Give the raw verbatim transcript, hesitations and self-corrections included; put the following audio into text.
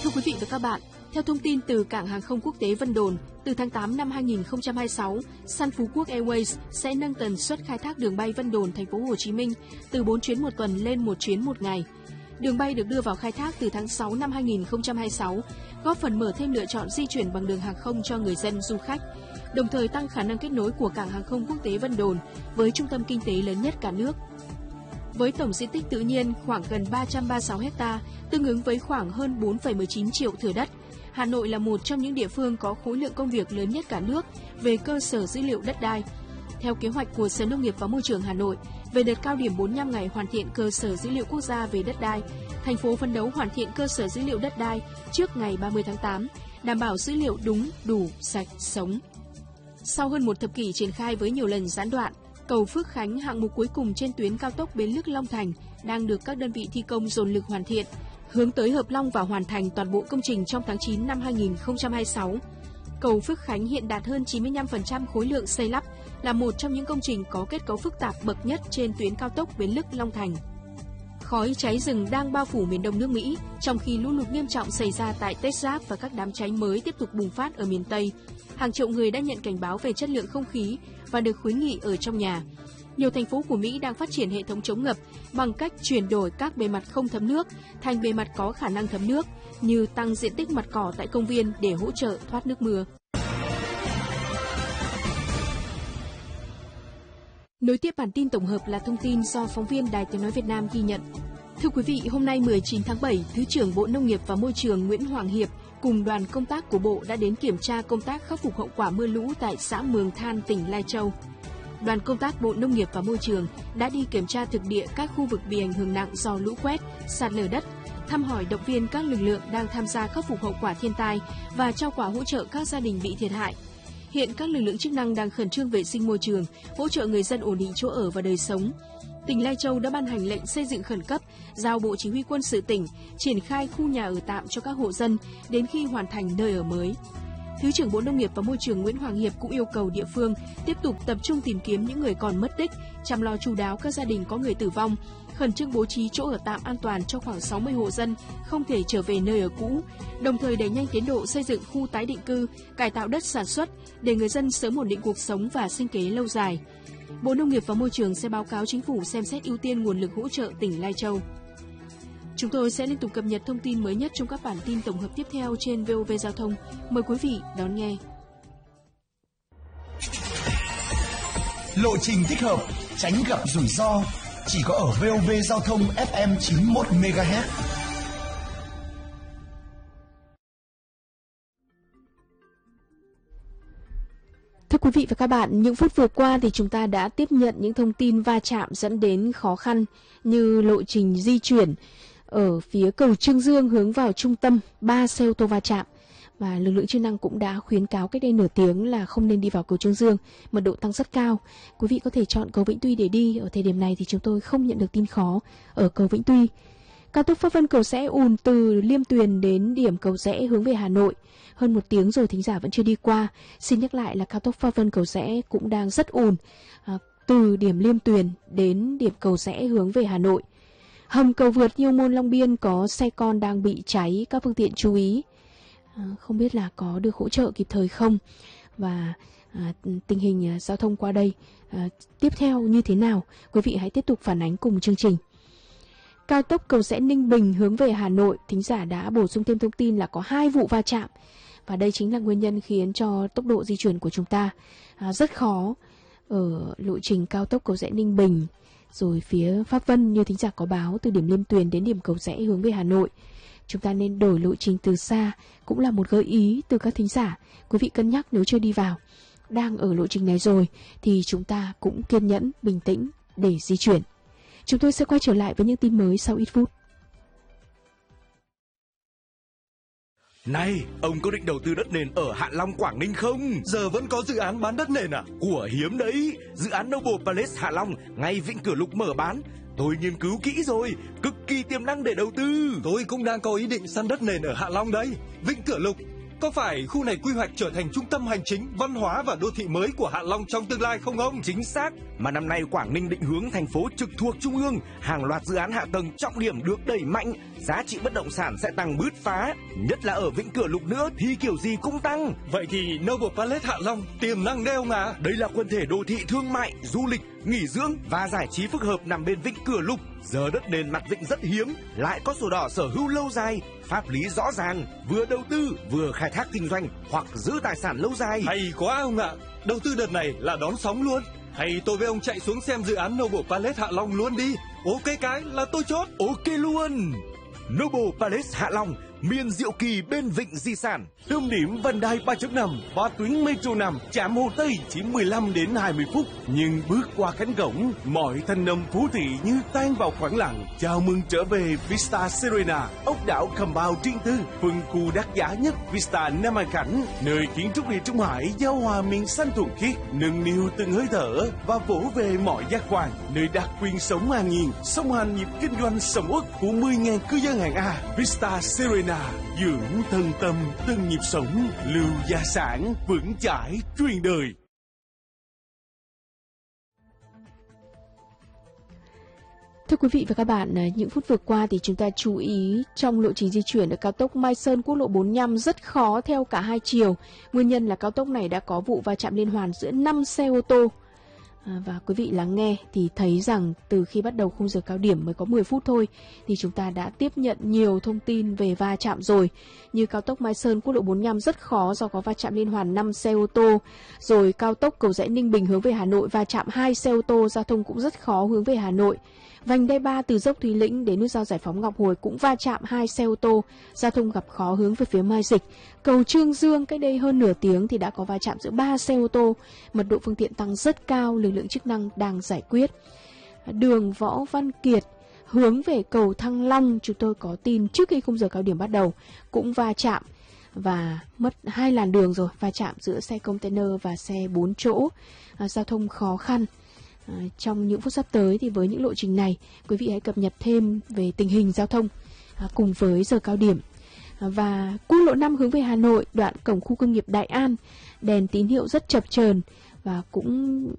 Thưa quý vị và các bạn, theo thông tin từ Cảng hàng không quốc tế Vân Đồn, từ tháng tám năm hai nghìn không trăm hai mươi sáu, Sun Phú Quốc Airways sẽ nâng tần suất khai thác đường bay Vân Đồn thành phố Hồ Chí Minh từ bốn chuyến một tuần lên một chuyến một ngày. Đường bay được đưa vào khai thác từ tháng sáu năm hai nghìn không trăm hai mươi sáu, góp phần mở thêm lựa chọn di chuyển bằng đường hàng không cho người dân du khách, đồng thời tăng khả năng kết nối của Cảng hàng không quốc tế Vân Đồn với trung tâm kinh tế lớn nhất cả nước. Với tổng diện tích tự nhiên khoảng gần ba trăm ba mươi sáu héc-ta, tương ứng với khoảng hơn bốn phẩy mười chín triệu thửa đất, Hà Nội là một trong những địa phương có khối lượng công việc lớn nhất cả nước về cơ sở dữ liệu đất đai. Theo kế hoạch của Sở Nông nghiệp và Môi trường Hà Nội, về đợt cao điểm bốn mươi lăm ngày hoàn thiện cơ sở dữ liệu quốc gia về đất đai, thành phố phấn đấu hoàn thiện cơ sở dữ liệu đất đai trước ngày ba mươi tháng tám, đảm bảo dữ liệu đúng, đủ, sạch, sống. Sau hơn một thập kỷ triển khai với nhiều lần gián đoạn, cầu Phước Khánh, hạng mục cuối cùng trên tuyến cao tốc Bến Lức - Long Thành, đang được các đơn vị thi công dồn lực hoàn thiện, hướng tới hợp long và hoàn thành toàn bộ công trình trong tháng chín năm hai nghìn không trăm hai mươi sáu. Cầu Phước Khánh hiện đạt hơn chín mươi lăm phần trăm khối lượng xây lắp, là một trong những công trình có kết cấu phức tạp bậc nhất trên tuyến cao tốc Bến Lức - Long Thành. Khói cháy rừng đang bao phủ miền Đông nước Mỹ, trong khi lũ lụt nghiêm trọng xảy ra tại Texas và các đám cháy mới tiếp tục bùng phát ở miền Tây. Hàng triệu người đã nhận cảnh báo về chất lượng không khí và được khuyến nghị ở trong nhà. Nhiều thành phố của Mỹ đang phát triển hệ thống chống ngập bằng cách chuyển đổi các bề mặt không thấm nước thành bề mặt có khả năng thấm nước, như tăng diện tích mặt cỏ tại công viên để hỗ trợ thoát nước mưa. Nối tiếp bản tin tổng hợp là thông tin do phóng viên Đài Tiếng nói Việt Nam ghi nhận. Thưa quý vị, hôm nay mười chín tháng bảy, Thứ trưởng Bộ Nông nghiệp và Môi trường Nguyễn Hoàng Hiệp cùng đoàn công tác của Bộ đã đến kiểm tra công tác khắc phục hậu quả mưa lũ tại xã Mường Than, tỉnh Lai Châu. Đoàn công tác Bộ Nông nghiệp và Môi trường đã đi kiểm tra thực địa các khu vực bị ảnh hưởng nặng do lũ quét, sạt lở đất, thăm hỏi động viên các lực lượng đang tham gia khắc phục hậu quả thiên tai và trao quà hỗ trợ các gia đình bị thiệt hại. Hiện các lực lượng chức năng đang khẩn trương vệ sinh môi trường, hỗ trợ người dân ổn định chỗ ở và đời sống. Tỉnh Lai Châu đã ban hành lệnh xây dựng khẩn cấp, giao Bộ Chỉ huy Quân sự tỉnh triển khai khu nhà ở tạm cho các hộ dân đến khi hoàn thành nơi ở mới. Thứ trưởng Bộ Nông nghiệp và Môi trường Nguyễn Hoàng Hiệp cũng yêu cầu địa phương tiếp tục tập trung tìm kiếm những người còn mất tích, chăm lo chu đáo các gia đình có người tử vong, khẩn trương bố trí chỗ ở tạm an toàn cho khoảng sáu mươi hộ dân không thể trở về nơi ở cũ, đồng thời đẩy nhanh tiến độ xây dựng khu tái định cư, cải tạo đất sản xuất để người dân sớm ổn định cuộc sống và sinh kế lâu dài. Bộ Nông nghiệp và Môi trường sẽ báo cáo Chính phủ xem xét ưu tiên nguồn lực hỗ trợ tỉnh Lai Châu. Chúng tôi sẽ liên tục cập nhật thông tin mới nhất trong các bản tin tổng hợp tiếp theo trên vê o vê Giao thông. Mời quý vị đón nghe. Lộ trình thích hợp, tránh gặp rủi ro, chỉ có ở vê o vê Giao thông ép em chín mươi mốt mê ga héc. Thưa quý vị và các bạn, những phút vừa qua thì chúng ta đã tiếp nhận những thông tin va chạm dẫn đến khó khăn như lộ trình di chuyển ở phía cầu Trương Dương hướng vào trung tâm, ba xe ô tô va chạm. Và lực lượng chức năng cũng đã khuyến cáo cách đây nửa tiếng là không nên đi vào cầu Trương Dương, mật độ tăng rất cao. Quý vị có thể chọn cầu Vĩnh Tuy để đi. Ở thời điểm này thì chúng tôi không nhận được tin khó ở cầu Vĩnh Tuy. Cao tốc Pháp Vân Cầu Giẽ ùn từ Liêm Tuyền đến điểm Cầu Giẽ hướng về Hà Nội. Hơn một tiếng rồi thính giả vẫn chưa đi qua. Xin nhắc lại là cao tốc Pháp Vân Cầu Giẽ cũng đang rất ùn à, từ điểm Liêm Tuyền đến điểm Cầu Giẽ hướng về Hà Nội. Hầm cầu vượt Nhiêu Môn Long Biên có xe con đang bị cháy, các phương tiện chú ý. À, không biết là có được hỗ trợ kịp thời không, và à, tình hình à, giao thông qua đây à, tiếp theo như thế nào, quý vị hãy tiếp tục phản ánh cùng chương trình. Cao tốc Cầu Giẽ Ninh Bình hướng về Hà Nội, thính giả đã bổ sung thêm thông tin là có hai vụ va chạm, và đây chính là nguyên nhân khiến cho tốc độ di chuyển của chúng ta à, rất khó ở lộ trình cao tốc Cầu Giẽ Ninh Bình. Rồi phía Pháp Vân như thính giả có báo từ điểm Liêm Tuyền đến điểm Cầu Giẽ hướng về Hà Nội, chúng ta nên đổi lộ trình từ xa, cũng là một gợi ý từ các thính giả. Quý vị cân nhắc nếu chưa đi vào, đang ở lộ trình này rồi thì chúng ta cũng kiên nhẫn, bình tĩnh để di chuyển. Chúng tôi sẽ quay trở lại với những tin mới sau ít phút. Này, ông có định đầu tư đất nền ở Hạ Long, Quảng Ninh không? Giờ vẫn có dự án bán đất nền à? Của hiếm đấy, dự án Noble Palace Hạ Long ngay Vĩnh Cửa Lục mở bán. Tôi nghiên cứu kỹ rồi, cực kỳ tiềm năng để đầu tư. Tôi cũng đang có ý định săn đất nền ở Hạ Long đấy. Vĩnh Cửa Lục, có phải khu này quy hoạch trở thành trung tâm hành chính, văn hóa và đô thị mới của Hạ Long trong tương lai không ông? Chính xác, mà năm nay Quảng Ninh định hướng thành phố trực thuộc trung ương, hàng loạt dự án hạ tầng trọng điểm được đẩy mạnh, giá trị bất động sản sẽ tăng bứt phá. Nhất là ở Vĩnh Cửa Lục nữa thì kiểu gì cũng tăng. Vậy thì Noble Palace Hạ Long tiềm năng đeo ngà. Đây là quần thể đô thị thương mại, du lịch, nghỉ dưỡng và giải trí phức hợp nằm bên Vĩnh Cửa Lục. Giờ đất nền mặt vịnh rất hiếm, lại có sổ đỏ sở hữu lâu dài, pháp lý rõ ràng, vừa đầu tư vừa khai thác kinh doanh hoặc giữ tài sản lâu dài. Hay quá ông ạ. Đầu tư đợt này là đón sóng luôn. Hay tôi với ông chạy xuống xem dự án Noble Palace Hạ Long luôn đi. Ok cái là tôi chốt. Ok luôn. Noble Palace Hạ Long, miền diệu kỳ bên vịnh di sản. Tâm điểm vành đai ba chấm năm và tuyến metro năm chạm Hồ Tây chỉ mười lăm đến hai mươi phút, nhưng bước qua cánh cổng, mọi thanh âm phố thị như tan vào khoảng lặng. Chào mừng trở về Vista Serena, ốc đảo Compound riêng tư, phân khu đắt giá nhất Vista Nam An Khánh, nơi kiến trúc địa Trung Hải giao hòa miền xanh thuần khiết, nâng niu từng hơi thở và vỗ về mọi giác quan, nơi đặc quyền sống an nhiên, song hành nhịp kinh doanh sầm uất của mười nghìn cư dân hạng A. Vista Serena, dưỡng thân tâm từng nhịp sống, lưu gia sản vững chãi truyền đời. Thưa quý vị và các bạn, những phút vừa qua thì chúng ta chú ý trong lộ trình di chuyển ở cao tốc Mai Sơn quốc lộ bốn mươi lăm rất khó theo cả hai chiều. Nguyên nhân là cao tốc này đã có vụ va chạm liên hoàn giữa năm xe ô tô. À, và quý vị lắng nghe thì thấy rằng từ khi bắt đầu khung giờ cao điểm mới có mười phút thôi thì chúng ta đã tiếp nhận nhiều thông tin về va chạm rồi. Như cao tốc Mai Sơn quốc lộ bốn mươi lăm rất khó do có va chạm liên hoàn năm xe ô tô. Rồi cao tốc Cầu Giẽ Ninh Bình hướng về Hà Nội va chạm hai xe ô tô, giao thông cũng rất khó hướng về Hà Nội. Vành đai ba từ dốc Thùy Lĩnh đến nút giao Giải phóng Ngọc Hồi cũng va chạm hai xe ô tô, giao thông gặp khó hướng về phía Mai Dịch. Cầu Trương Dương cách đây hơn nửa tiếng thì đã có va chạm giữa ba xe ô tô, mật độ phương tiện tăng rất cao, lực lượng chức năng đang giải quyết. Đường Võ Văn Kiệt hướng về cầu Thăng Long, chúng tôi có tin trước khi khung giờ cao điểm bắt đầu cũng va chạm và mất hai làn đường rồi, va chạm giữa xe container và xe bốn chỗ, à, giao thông khó khăn. À, trong những phút sắp tới thì với những lộ trình này, quý vị hãy cập nhật thêm về tình hình giao thông à, cùng với giờ cao điểm. À, và quốc lộ năm hướng về Hà Nội, đoạn cổng khu công nghiệp Đại An, đèn tín hiệu rất chập chờn và cũng